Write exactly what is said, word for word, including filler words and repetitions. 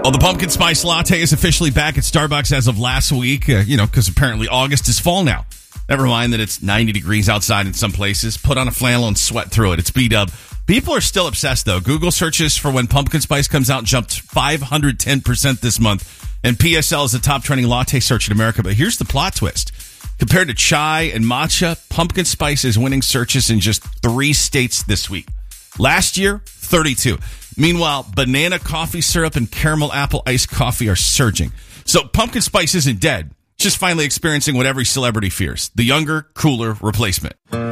Well, the pumpkin spice latte is officially back at Starbucks as of last week, uh, you know, because apparently August is fall now. Never mind that it's ninety degrees outside in some places. Put on a flannel and sweat through it. It's B-dub. People are still obsessed, though. Google searches for when pumpkin spice comes out jumped five hundred ten percent this month. And P S L is the top trending latte search in America. But here's the plot twist. Compared to chai and matcha, pumpkin spice is winning searches in just three states this week. Last year, thirty-two. Meanwhile, banana coffee syrup and caramel apple iced coffee are surging. So pumpkin spice isn't dead. Just finally experiencing what every celebrity fears. The younger, cooler replacement.